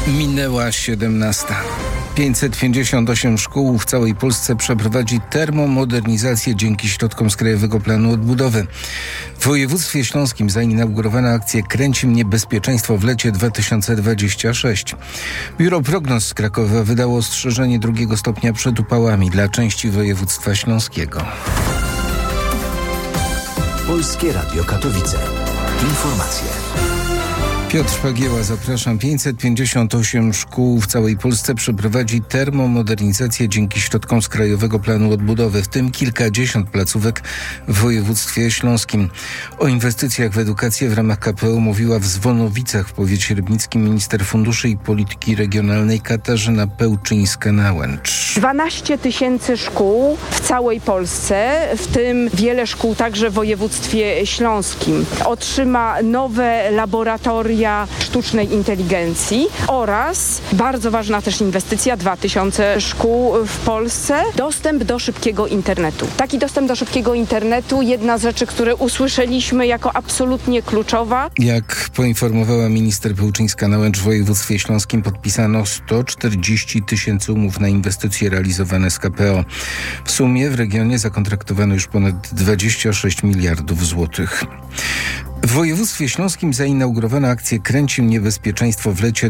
Minęła 17. 558 szkół w całej Polsce przeprowadzi termomodernizację dzięki środkom z Krajowego Planu Odbudowy. W województwie śląskim zainaugurowano akcję Kręci mnie bezpieczeństwo w lecie 2026. Biuro Prognoz z Krakowa wydało ostrzeżenie 2 stopnia przed upałami dla części województwa śląskiego. Polskie Radio Katowice. Informacje. Piotr Pagieła, zapraszam. 558 szkół w całej Polsce przeprowadzi termomodernizację dzięki środkom z Krajowego Planu Odbudowy, w tym kilkadziesiąt placówek w województwie śląskim. O inwestycjach w edukację w ramach KPO mówiła w Zwonowicach w powiecie rybnickim minister funduszy i polityki regionalnej Katarzyna Pełczyńska-Nałęcz. 12 000 szkół w całej Polsce, w tym wiele szkół także w województwie śląskim, otrzyma nowe laboratoria sztucznej inteligencji oraz bardzo ważna też inwestycja, 2000 szkół w Polsce, dostęp do szybkiego internetu. Taki dostęp do szybkiego internetu, jedna z rzeczy, które usłyszeliśmy jako absolutnie kluczowa. Jak poinformowała minister Pełczyńska-Nałęcz, w województwie śląskim podpisano 140 000 umów na inwestycje realizowane z KPO. W sumie w regionie zakontraktowano już ponad 26 miliardów złotych. W województwie śląskim zainaugurowano akcję Kręci mnie bezpieczeństwo w lecie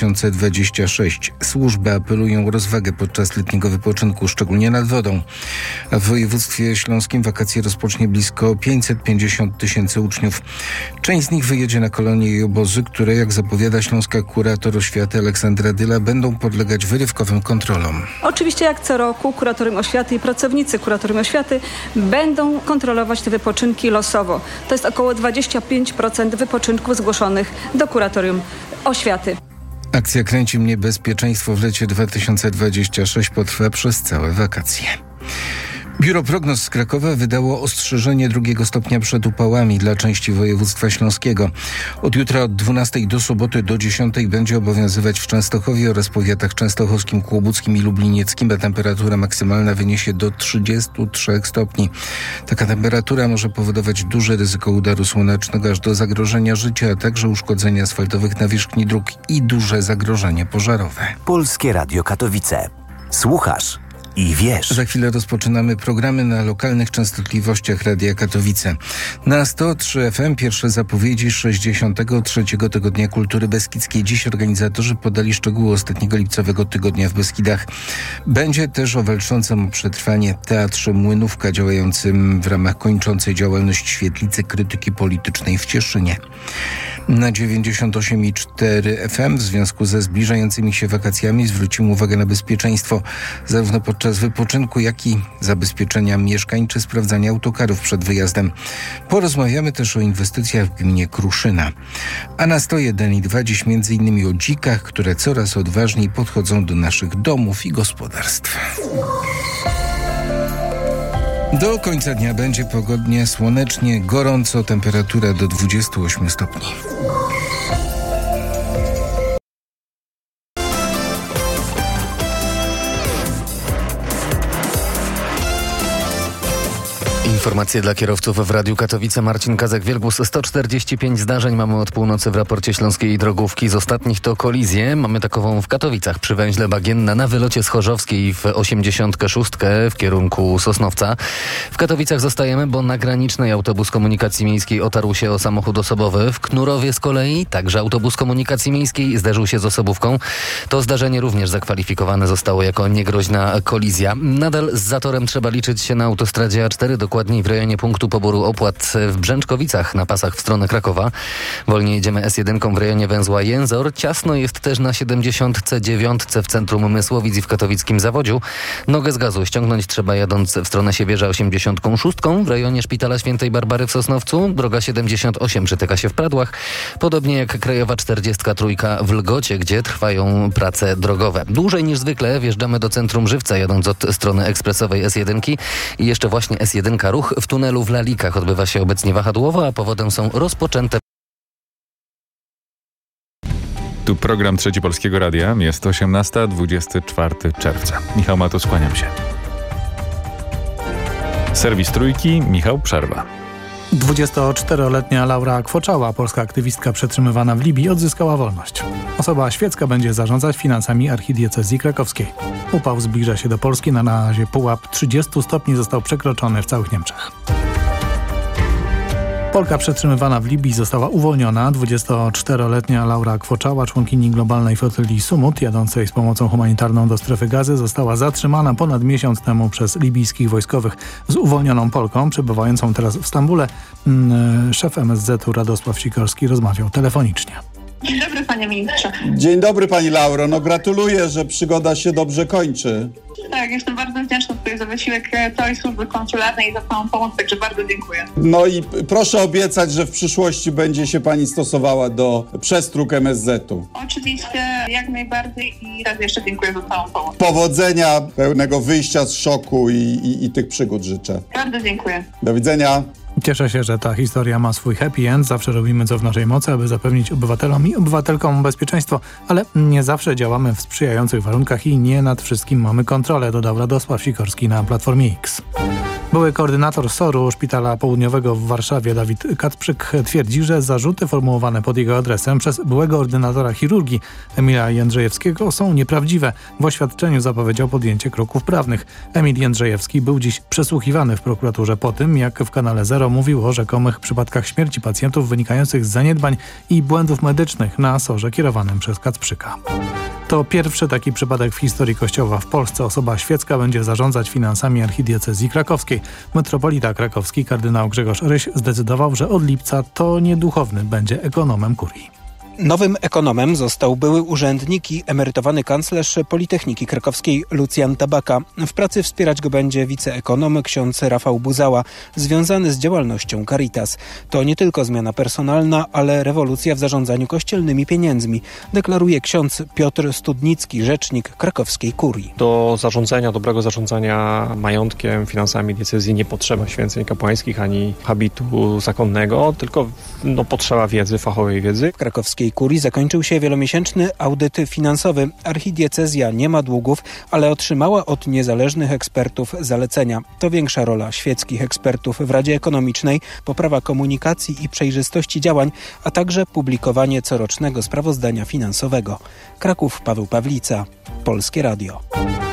2026. Służby apelują o rozwagę podczas letniego wypoczynku, szczególnie nad wodą. A w województwie śląskim wakacje rozpocznie blisko 550 000 uczniów. Część z nich wyjedzie na kolonie i obozy, które, jak zapowiada śląska kurator oświaty Aleksandra Dyla, będą podlegać wyrywkowym kontrolom. Oczywiście jak co roku kuratorium oświaty i pracownicy kuratorium oświaty będą kontrolować te wypoczynki losowo. To jest około 25% wypoczynków zgłoszonych do kuratorium oświaty. Akcja Kręci mnie bezpieczeństwo w lecie 2026 potrwa przez całe wakacje. Biuro Prognoz z Krakowa wydało ostrzeżenie 2 stopnia przed upałami dla części województwa śląskiego. Od jutra od 12 do soboty do 10 będzie obowiązywać w Częstochowie oraz powiatach częstochowskim, kłobuckim i lublinieckim, a temperatura maksymalna wyniesie do 33 stopni. Taka temperatura może powodować duże ryzyko udaru słonecznego aż do zagrożenia życia, a także uszkodzenia asfaltowych nawierzchni dróg i duże zagrożenie pożarowe. Polskie Radio Katowice. Słuchasz i wiesz. Za chwilę rozpoczynamy programy na lokalnych częstotliwościach Radia Katowice. Na 103 FM pierwsze zapowiedzi 63. Tygodnia Kultury Beskidzkiej. Dziś organizatorzy podali szczegóły ostatniego lipcowego tygodnia w Beskidach. Będzie też o walczącym o przetrwanie Teatrze Młynówka, działającym w ramach kończącej działalność Świetlicy Krytyki Politycznej w Cieszynie. Na 98,4 FM w związku ze zbliżającymi się wakacjami zwrócimy uwagę na bezpieczeństwo zarówno podczas wypoczynku, jak i zabezpieczenia mieszkań czy sprawdzania autokarów przed wyjazdem. Porozmawiamy też o inwestycjach w gminie Kruszyna. A na 101,2 dziś m.in. o dzikach, które coraz odważniej podchodzą do naszych domów i gospodarstw. Do końca dnia będzie pogodnie, słonecznie, gorąco, temperatura do 28 stopni. Informacje dla kierowców w Radiu Katowice. Marcin Kazak-Wielgus. 145 zdarzeń mamy od północy w raporcie Śląskiej Drogówki. Z ostatnich to kolizje. Mamy takową w Katowicach przy węźle Bagienna na wylocie z Chorzowskiej w 86 w kierunku Sosnowca. W Katowicach zostajemy, bo na granicznej autobus komunikacji miejskiej otarł się o samochód osobowy. W Knurowie z kolei także autobus komunikacji miejskiej zderzył się z osobówką. To zdarzenie również zakwalifikowane zostało jako niegroźna kolizja. Nadal z zatorem trzeba liczyć się na autostradzie A4, dokładniej w rejonie punktu poboru opłat w Brzęczkowicach na pasach w stronę Krakowa. Wolniej jedziemy S1 w rejonie węzła Jęzor. Ciasno jest też na 79 w centrum Mysłowic i w katowickim Zawodziu. Nogę z gazu ściągnąć trzeba jadąc w stronę Siewierza 86 w rejonie Szpitala Świętej Barbary w Sosnowcu. Droga 78 przytyka się w Pradłach. Podobnie jak krajowa 43 w Lgocie, gdzie trwają prace drogowe. Dłużej niż zwykle wjeżdżamy do centrum Żywca jadąc od strony ekspresowej S1 i jeszcze właśnie S1 ruch w tunelu w Lalikach odbywa się obecnie wahadłowo, a powodem są rozpoczęte. Tu program Trzeci Polskiego Radia. Jest 18:24 czerwca. Michał Matus, kłaniam się. Serwis Trójki, Michał Przerwa. 24-letnia Laura Kwoczała, polska aktywistka przetrzymywana w Libii, odzyskała wolność. Osoba świecka będzie zarządzać finansami archidiecezji krakowskiej. Upał zbliża się do Polski. Na razie pułap 30 stopni został przekroczony w całych Niemczech. Polka przetrzymywana w Libii została uwolniona. 24-letnia Laura Kwoczała, członkini globalnej flotylli Sumut, jadącej z pomocą humanitarną do strefy Gazy, została zatrzymana ponad miesiąc temu przez libijskich wojskowych. Z uwolnioną Polką, przebywającą teraz w Stambule, szef MSZ-u Radosław Sikorski rozmawiał telefonicznie. Dzień dobry, panie ministrze. Dzień dobry, pani Lauro. No gratuluję, że przygoda się dobrze kończy. Tak, jestem bardzo wdzięczna tutaj za wysiłek całej służby konsularnej i za całą pomoc, także bardzo dziękuję. No i proszę obiecać, że w przyszłości będzie się pani stosowała do przestróg MSZ-u. Oczywiście, jak najbardziej i raz jeszcze dziękuję za całą pomoc. Powodzenia, pełnego wyjścia z szoku i tych przygód życzę. Bardzo dziękuję. Do widzenia. Cieszę się, że ta historia ma swój happy end. Zawsze robimy co w naszej mocy, aby zapewnić obywatelom i obywatelkom bezpieczeństwo, ale nie zawsze działamy w sprzyjających warunkach i nie nad wszystkim mamy kontrolę, dodał Radosław Sikorski na Platformie X. Były koordynator SOR-u Szpitala Południowego w Warszawie Dawid Kacprzyk twierdzi, że zarzuty formułowane pod jego adresem przez byłego ordynatora chirurgii Emila Jędrzejewskiego są nieprawdziwe. W oświadczeniu zapowiedział podjęcie kroków prawnych. Emil Jędrzejewski był dziś przesłuchiwany w prokuraturze po tym, jak w kanale Zero mówił o rzekomych przypadkach śmierci pacjentów wynikających z zaniedbań i błędów medycznych na SOR-ze kierowanym przez Kacprzyka. To pierwszy taki przypadek w historii Kościoła w Polsce. Osoba świecka będzie zarządzać finansami archidiecezji krakowskiej. Metropolita krakowski kardynał Grzegorz Ryś zdecydował, że od lipca to nie duchowny będzie ekonomem kurii. Nowym ekonomem został były urzędnik i emerytowany kanclerz Politechniki Krakowskiej Lucjan Tabaka. W pracy wspierać go będzie wiceekonom ksiądz Rafał Buzała, związany z działalnością Caritas. To nie tylko zmiana personalna, ale rewolucja w zarządzaniu kościelnymi pieniędzmi, deklaruje ksiądz Piotr Studnicki, rzecznik krakowskiej kurii. Do dobrego zarządzania majątkiem, finansami diecezji nie potrzeba święceń kapłańskich ani habitu zakonnego, tylko potrzeba wiedzy, fachowej wiedzy. W krakowskiej kurii zakończył się wielomiesięczny audyt finansowy. Archidiecezja nie ma długów, ale otrzymała od niezależnych ekspertów zalecenia. To większa rola świeckich ekspertów w Radzie Ekonomicznej, poprawa komunikacji i przejrzystości działań, a także publikowanie corocznego sprawozdania finansowego. Kraków, Paweł Pawlica, Polskie Radio.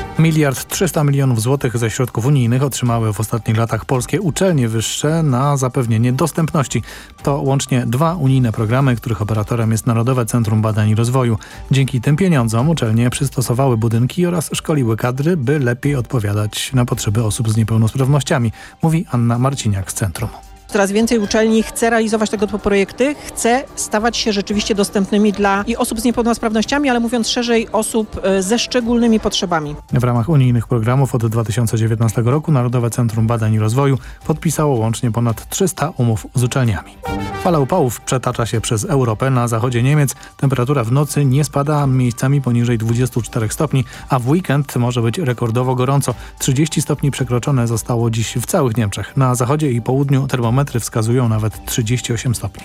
1,3 mld złotych ze środków unijnych otrzymały w ostatnich latach polskie uczelnie wyższe na zapewnienie dostępności. To łącznie 2 unijne programy, których operatorem jest Narodowe Centrum Badań i Rozwoju. Dzięki tym pieniądzom uczelnie przystosowały budynki oraz szkoliły kadry, by lepiej odpowiadać na potrzeby osób z niepełnosprawnościami, mówi Anna Marciniak z Centrum. Coraz więcej uczelni chce realizować tego typu projekty, chce stawać się rzeczywiście dostępnymi dla i osób z niepełnosprawnościami, ale mówiąc szerzej, osób ze szczególnymi potrzebami. W ramach unijnych programów od 2019 roku Narodowe Centrum Badań i Rozwoju podpisało łącznie ponad 300 umów z uczelniami. Fala upałów przetacza się przez Europę. Na zachodzie Niemiec temperatura w nocy nie spada, miejscami poniżej 24 stopni, a w weekend może być rekordowo gorąco. 30 stopni przekroczone zostało dziś w całych Niemczech. Na zachodzie i południu termometry wskazują nawet 38 stopni.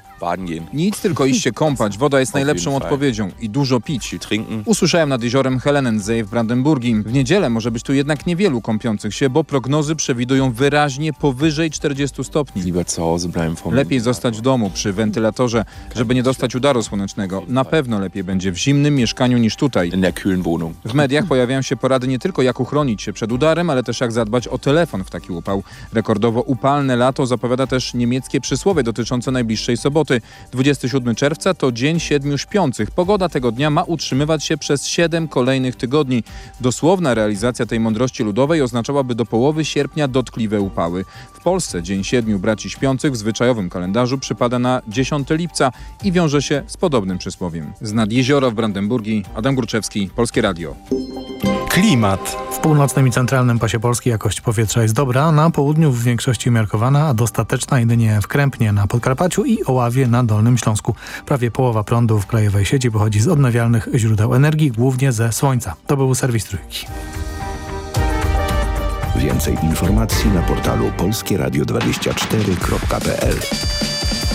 Nic, tylko iść się kąpać. Woda jest najlepszą odpowiedzią i dużo pić. Usłyszałem nad jeziorem Helenensee w Brandenburgii. W niedzielę może być tu jednak niewielu kąpiących się, bo prognozy przewidują wyraźnie powyżej 40 stopni. Lepiej zostać w domu przy wentylatorze, żeby nie dostać udaru słonecznego. Na pewno lepiej będzie w zimnym mieszkaniu niż tutaj. W mediach pojawiają się porady nie tylko jak uchronić się przed udarem, ale też jak zadbać o telefon w taki upał. Rekordowo upalne lato zapowiada też niemieckie przysłowie dotyczące najbliższej soboty. 27 czerwca to Dzień 7 Śpiących. Pogoda tego dnia ma utrzymywać się przez 7 kolejnych tygodni. Dosłowna realizacja tej mądrości ludowej oznaczałaby do połowy sierpnia dotkliwe upały. W Polsce Dzień 7 Braci Śpiących w zwyczajowym kalendarzu przypada na 10 lipca i wiąże się z podobnym przysłowiem. Z nad jeziora w Brandenburgii, Adam Górczewski, Polskie Radio. Klimat. W północnym i centralnym pasie Polski jakość powietrza jest dobra, na południu w większości umiarkowana, a dostateczna jedynie w Krępnie na Podkarpaciu i Oławie na Dolnym Śląsku. Prawie połowa prądu w krajowej sieci pochodzi z odnawialnych źródeł energii, głównie ze słońca. To był serwis Trójki. Więcej informacji na portalu polskieradio24.pl.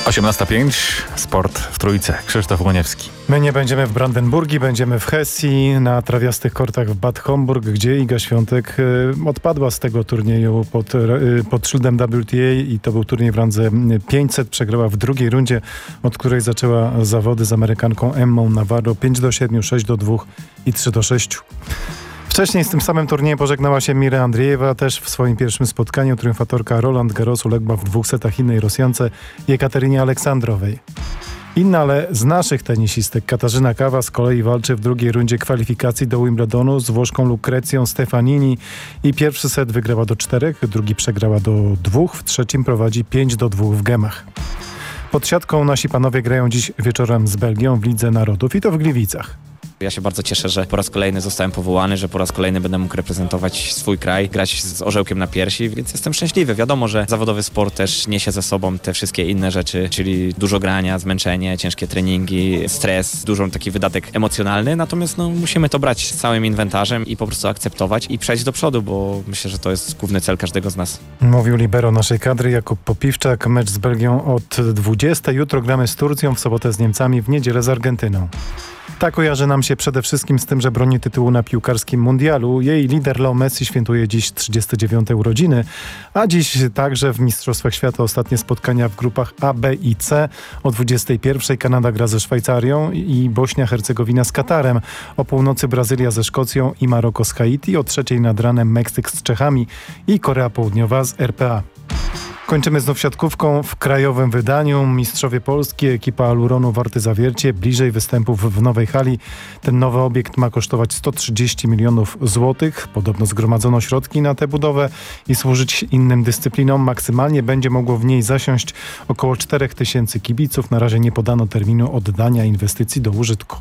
18:05, sport w Trójce. Krzysztof Łoniewski. My nie będziemy w Brandenburgii, będziemy w Hesji na trawiastych kortach w Bad Homburg, gdzie Iga Świątek odpadła z tego turnieju pod szyldem WTA i to był turniej w randze 500. Przegrała w drugiej rundzie, od której zaczęła zawody z Amerykanką Emmą Navarro 5-7, 6-2 i 3-6. Wcześniej z tym samym turniejem pożegnała się Mira Andriejewa, też w swoim pierwszym spotkaniu triumfatorka Roland Garros uległa w 2 setach innej Rosjance Jekaterynie Aleksandrowej. Inna, ale z naszych tenisistek, Katarzyna Kawa z kolei walczy w drugiej rundzie kwalifikacji do Wimbledonu z Włoszką Lucrezją Stefanini i pierwszy set wygrała do 4, drugi przegrała do 2, w trzecim prowadzi 5-2 w gemach. Pod siatką nasi panowie grają dziś wieczorem z Belgią w Lidze Narodów i to w Gliwicach. Ja się bardzo cieszę, że po raz kolejny zostałem powołany, że po raz kolejny będę mógł reprezentować swój kraj, grać z orzełkiem na piersi, więc jestem szczęśliwy. Wiadomo, że zawodowy sport też niesie ze sobą te wszystkie inne rzeczy, czyli dużo grania, zmęczenie, ciężkie treningi, stres, dużo taki wydatek emocjonalny, natomiast musimy to brać z całym inwentarzem i po prostu akceptować i przejść do przodu, bo myślę, że to jest główny cel każdego z nas. Mówił libero naszej kadry Jakub Popiwczak. Mecz z Belgią od 20. Jutro gramy z Turcją, w sobotę z Niemcami, w niedzielę z Argentyną. Ta kojarzy nam się przede wszystkim z tym, że broni tytułu na piłkarskim mundialu. Jej lider Leo Messi świętuje dziś 39. urodziny, a dziś także w Mistrzostwach Świata ostatnie spotkania w grupach A, B i C. O 21. Kanada gra ze Szwajcarią i Bośnia-Hercegowina z Katarem. O północy Brazylia ze Szkocją i Maroko z Haiti. O 3. nad ranem Meksyk z Czechami i Korea Południowa z RPA. Kończymy znów siatkówką w krajowym wydaniu. Mistrzowie Polski, ekipa Aluronu Warty Zawiercie, bliżej występów w nowej hali. Ten nowy obiekt ma kosztować 130 milionów złotych. Podobno zgromadzono środki na tę budowę i służyć innym dyscyplinom. Maksymalnie będzie mogło w niej zasiąść około 4000 kibiców. Na razie nie podano terminu oddania inwestycji do użytku.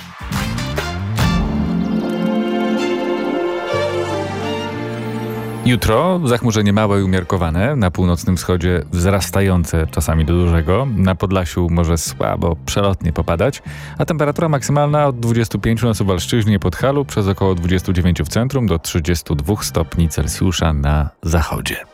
Jutro zachmurzenie małe i umiarkowane, na północnym wschodzie wzrastające czasami do dużego, na Podlasiu może słabo, przelotnie popadać, a temperatura maksymalna od 25 na Suwalszczyźnie i Podhalu, przez około 29 w centrum do 32 stopni Celsjusza na zachodzie.